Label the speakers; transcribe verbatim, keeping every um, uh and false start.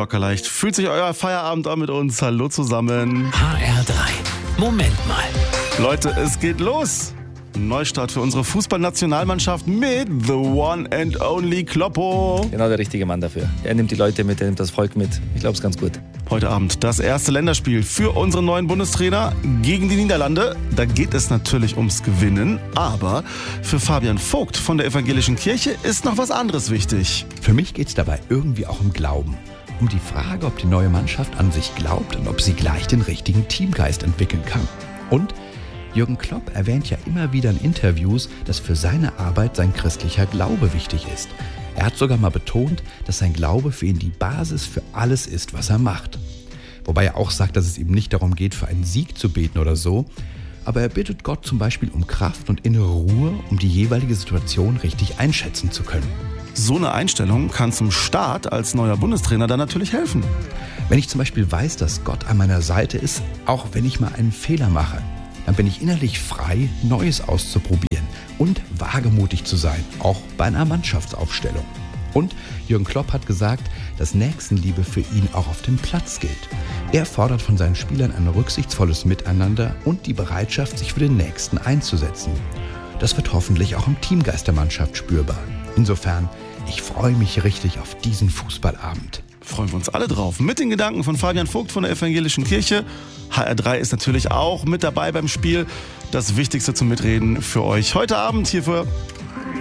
Speaker 1: locker leicht. Fühlt sich euer Feierabend an mit uns? Hallo zusammen.
Speaker 2: H R drei. Moment mal.
Speaker 1: Leute, es geht los. Neustart für unsere Fußballnationalmannschaft mit the one and only Kloppo.
Speaker 3: Genau der richtige Mann dafür. Er nimmt die Leute mit, er nimmt das Volk mit. Ich glaube, es ist ganz gut.
Speaker 1: Heute Abend das erste Länderspiel für unseren neuen Bundestrainer gegen die Niederlande. Da geht es natürlich ums Gewinnen, aber für Fabian Vogt von der Evangelischen Kirche ist noch was anderes wichtig.
Speaker 4: Für mich geht es dabei irgendwie auch um Glauben. Um die Frage, ob die neue Mannschaft an sich glaubt und ob sie gleich den richtigen Teamgeist entwickeln kann. Und Jürgen Klopp erwähnt ja immer wieder in Interviews, dass für seine Arbeit sein christlicher Glaube wichtig ist. Er hat sogar mal betont, dass sein Glaube für ihn die Basis für alles ist, was er macht. Wobei er auch sagt, dass es ihm nicht darum geht, für einen Sieg zu beten oder so. Aber er bittet Gott zum Beispiel um Kraft und innere Ruhe, um die jeweilige Situation richtig einschätzen zu können.
Speaker 1: So eine Einstellung kann zum Start als neuer Bundestrainer dann natürlich helfen.
Speaker 4: Wenn ich zum Beispiel weiß, dass Gott an meiner Seite ist, auch wenn ich mal einen Fehler mache, dann bin ich innerlich frei, Neues auszuprobieren und wagemutig zu sein, auch bei einer Mannschaftsaufstellung. Und Jürgen Klopp hat gesagt, dass Nächstenliebe für ihn auch auf dem Platz gilt. Er fordert von seinen Spielern ein rücksichtsvolles Miteinander und die Bereitschaft, sich für den Nächsten einzusetzen. Das wird hoffentlich auch im Teamgeist der Mannschaft spürbar. Insofern, ich freue mich richtig auf diesen Fußballabend.
Speaker 1: Freuen wir uns alle drauf. Mit den Gedanken von Fabian Vogt von der Evangelischen Kirche. H R drei ist natürlich auch mit dabei beim Spiel. Das Wichtigste zum Mitreden für euch heute Abend hier für